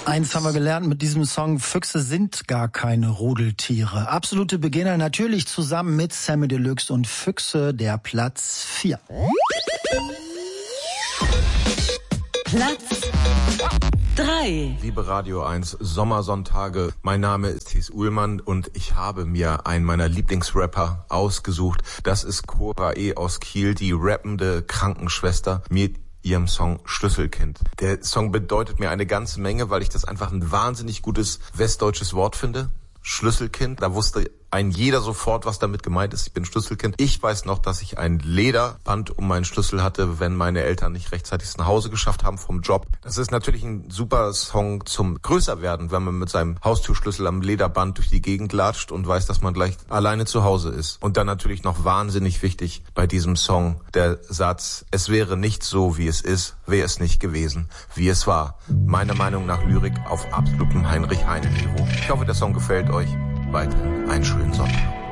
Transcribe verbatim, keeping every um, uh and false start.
Eins haben wir gelernt mit diesem Song: Füchse sind gar keine Rudeltiere. Absolute Beginner, natürlich zusammen mit Samy Deluxe und Füchse, der Platz vier. Platz drei. Liebe Radio eins Sommersonntage, mein Name ist Thies Uhlmann und ich habe mir einen meiner Lieblingsrapper ausgesucht. Das ist Cora E. aus Kiel, die rappende Krankenschwester mit ihrem Song Schlüsselkind. Der Song bedeutet mir eine ganze Menge, weil ich das einfach ein wahnsinnig gutes westdeutsches Wort finde. Schlüsselkind, da wusste ein jeder sofort, was damit gemeint ist. Ich bin Schlüsselkind. Ich weiß noch, dass ich ein Lederband um meinen Schlüssel hatte, wenn meine Eltern nicht rechtzeitig nach Hause geschafft haben vom Job. Das ist natürlich ein super Song zum Größerwerden, wenn man mit seinem Haustürschlüssel am Lederband durch die Gegend latscht und weiß, dass man gleich alleine zu Hause ist. Und dann natürlich noch wahnsinnig wichtig bei diesem Song der Satz: Es wäre nicht so, wie es ist, wäre es nicht gewesen, wie es war. Meiner Meinung nach Lyrik auf absolutem Heinrich-Heine-Niveau. Ich hoffe, der Song gefällt euch. Weiterhin einen schönen Sonntag.